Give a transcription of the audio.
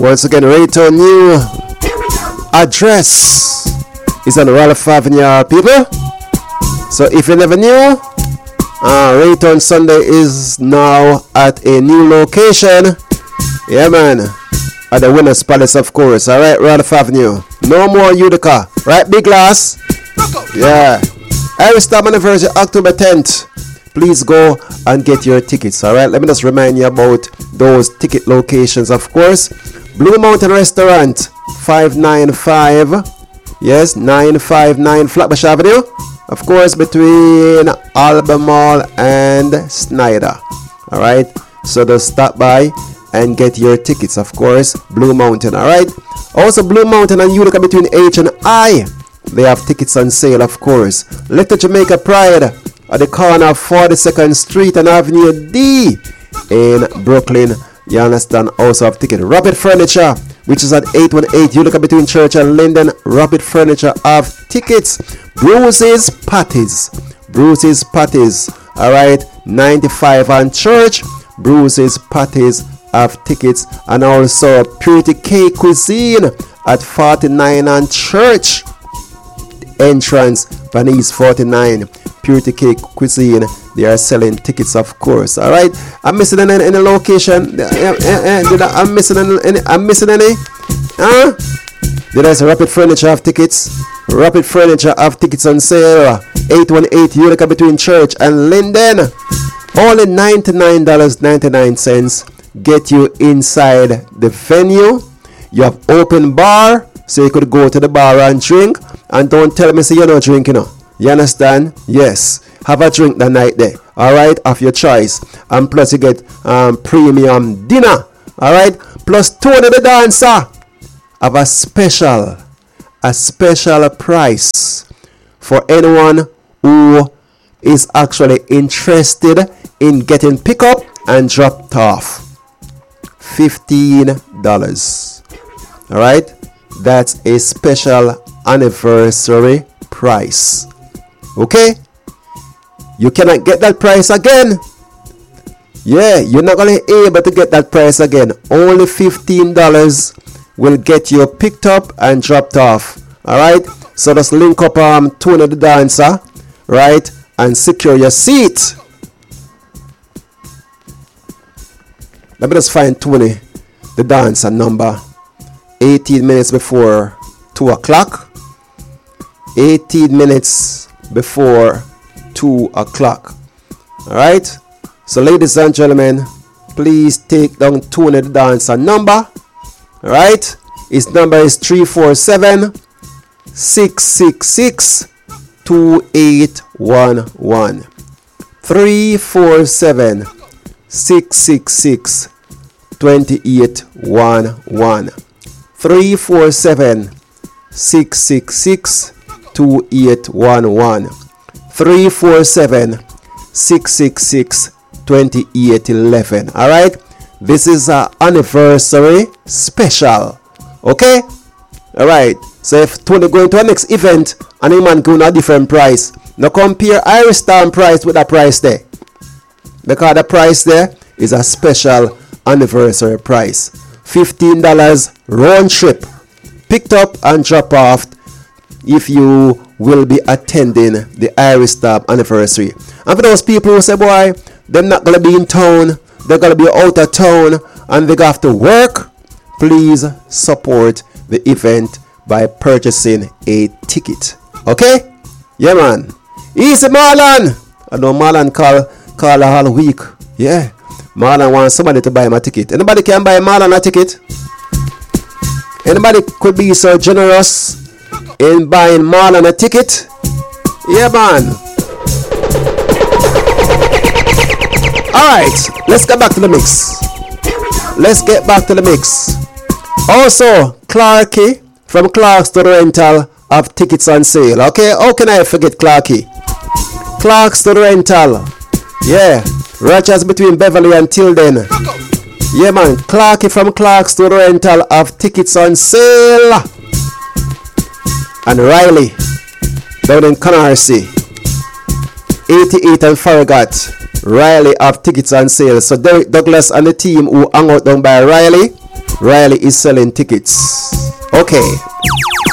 Once again, Rayton new address is on Ralph Avenue, people. So if you never knew, Rayton Sunday is now at a new location. Yeah, man. At the Winners Palace, of course. Alright, Ralph Avenue. No more Utica. Right, Big Glass? Yeah. Irish Star Anniversary, October 10th. Please go and get your tickets. Alright, let me just remind you about those ticket locations, of course. Blue Mountain Restaurant, 595. Yes, 959 Flatbush Avenue. Of course, between Albemarle and Snyder. Alright, so just stop by and get your tickets, of course. Blue Mountain, alright. Also, Blue Mountain and Utica between H and I. They have tickets on sale, of course. Little Jamaica Pride at the corner of 42nd Street and Avenue D in Brooklyn. You understand? Also have ticket. Rapid Furniture, which is at 818 Utica between Church and Linden. Rapid Furniture have tickets. Bruce's Patties. Bruce's Patties. Alright, 95 on Church. Bruce's Patties have tickets. And also Purity Cake Cuisine at 49 on Church. Entrance, Venice 49. Purity Cake Cuisine. They are selling tickets, of course. Alright. I'm missing any location. I'm missing any? Huh? Did I say Rapid Furniture have tickets? Rapid Furniture have tickets on sale. 818 Utica between Church and Linden. Only $99.99. Get you inside the venue. You have open bar, so you could go to the bar and drink. And don't tell me say you're not drinking, you understand? Yes. Have a drink the night there. Alright, of your choice. And plus you get premium dinner. Alright? Plus Tony the Dancer have a special price for anyone who is actually interested in getting pick up and dropped off. $15. Alright? That's a special anniversary price. Okay? You cannot get that price again. Yeah, you're not going to be able to get that price again. Only $15 will get you picked up and dropped off. Alright? So just link up Tony the Dancer, right? And secure your seat. Let me just find Tony the Dancer number. 18 minutes before 2 o'clock. 18 minutes before 2 o'clock. Alright? So ladies and gentlemen, please take down Tony the Dancer number. Alright? His number is 347-666-2811. 347-666-2811. 347-666-2811. 347-666-2811. Alright? This is an anniversary special. Okay? Alright. So if Tony going to a next event and a man going a different price, now compare Irish Star price with that price there. Because the price there is a special anniversary price. $15 round trip. Picked up and drop off if you will be attending the Irish Star anniversary. And for those people who say, boy, they're not going to be in town, they're going to be out of town, and they have to work, please support the event by purchasing a ticket. Okay? Yeah, man. Easy, Marlon. I know Marlon call all week. Yeah. Marlon wants somebody to buy him a ticket. Anybody can buy Marlon a ticket? Anybody could be so generous in buying Marlon a ticket? Yeah, man. Alright, let's get back to the mix. Let's get back to the mix. Also, Clarky from Clark's to the Rental have tickets on sale. Okay, how can I forget Clarky? Clark's to the Rental. Yeah, Rogers between Beverly and Tilden. Yeah, man. Clarky from Clark's to the Rental have tickets on sale. And Riley down in Canarsie, 88 and Farragut. Riley have tickets on sale. So Derek Douglas and the team who hang out down by Riley Riley is selling tickets. Okay.